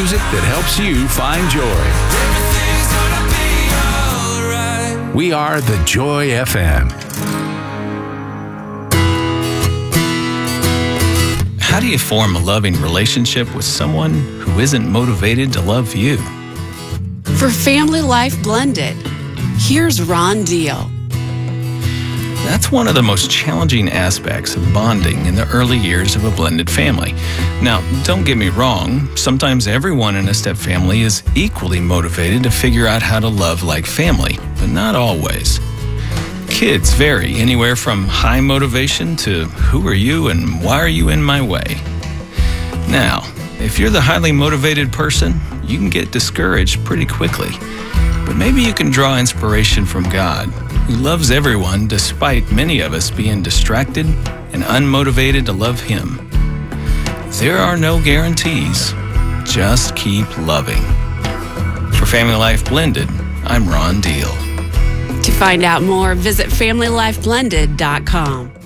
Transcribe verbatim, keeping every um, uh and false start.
music that helps you find joy. We are the Joy F M. How do you form a loving relationship with someone who isn't motivated to love you? For Family Life Blended, here's Ron Deal. That's one of the most challenging aspects of bonding in the early years of a blended family. Now, don't get me wrong, sometimes everyone in a step family is equally motivated to figure out how to love like family, but not always. Kids vary anywhere from high motivation to who are you and why are you in my way? Now, if you're the highly motivated person, you can get discouraged pretty quickly. But maybe you can draw inspiration from God, who loves everyone despite many of us being distracted and unmotivated to love Him. There are no guarantees. Just keep loving. For Family Life Blended, I'm Ron Deal. To find out more, visit family life blended dot com.